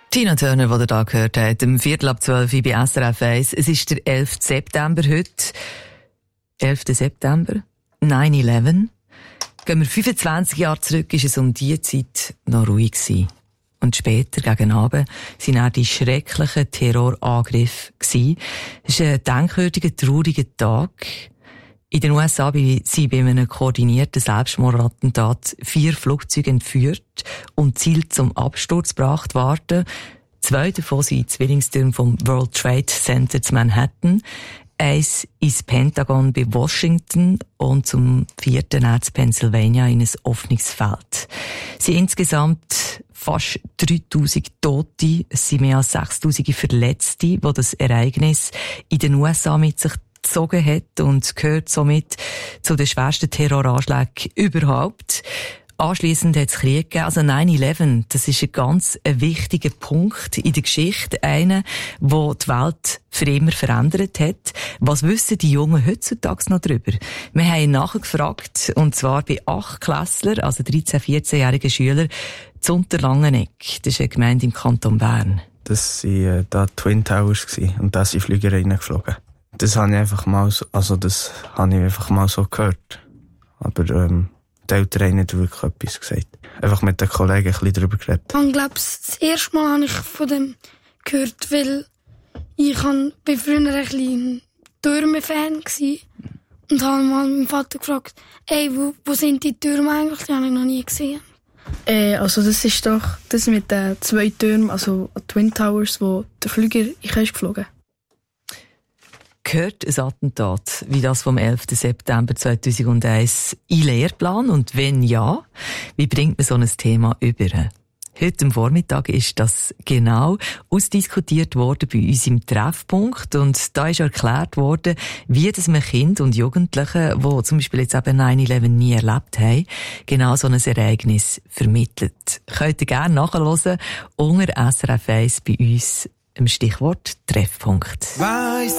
Tina Turner, die ihr da gehört habt, um 11:15 bei SRF 1. Es ist der 11. September heute. 11. September, 9/11. Gehen wir 25 Jahre zurück, ist es um diese Zeit noch ruhig gewesen. Und später, gegen Abend, sind auch die schrecklichen Terrorangriffe gewesen. Es ist ein denkwürdiger, trauriger Tag. In den USA sind bei einem koordinierten Selbstmordattentat 4 Flugzeuge entführt und Ziel zum Absturz gebracht worden. 2 davon sind Zwillingstürme vom World Trade Center zu Manhattan, 1 ins Pentagon bei Washington und zum 4. zu Pennsylvania in ein offenes Feld. Es sind insgesamt fast 3000 Tote, es sind mehr als 6000 Verletzte, die das Ereignis in den USA mit sich gezogen hat und gehört somit zu den schwersten Terroranschlägen überhaupt. Anschliessend hat es Krieg gegeben. Also 9/11, das ist ein ganz wichtiger Punkt in der Geschichte. Einer, der die Welt für immer verändert hat. Was wissen die Jungen heutzutage noch darüber? Wir haben nachgefragt, und zwar bei 8 Klässlern, also 13-, 14-jährigen Schülern, zu Unterlangenegg. Das ist eine Gemeinde im Kanton Bern. Das waren da Twin Towers und da sind Flüger reingeflogen. Das habe ich einfach mal so gehört. Aber die Eltern haben nicht wirklich etwas gesagt. Einfach mit den Kollegen ein bisschen darüber geredet. Ich glaube, das erste Mal habe ich von dem gehört, weil ich bei früher ein bisschen Türme-Fan war. Und habe mal meinen Vater gefragt, wo sind die Türme eigentlich? Die habe ich noch nie gesehen. Also das ist doch das mit den 2 Türmen, also Twin Towers, wo der Flüger ist geflogen. Gehört ein Attentat wie das vom 11. September 2001 in Lehrplan? Und wenn ja, wie bringt man so ein Thema über? Heute am Vormittag ist das genau ausdiskutiert worden bei uns im Treffpunkt. Und da ist erklärt worden, wie das man Kinder und Jugendliche, die zum Beispiel jetzt eben 9/11 nie erlebt haben, genau so ein Ereignis vermittelt. Könnt ihr gerne nachhören unter SRF 1 bei uns im Stichwort Treffpunkt.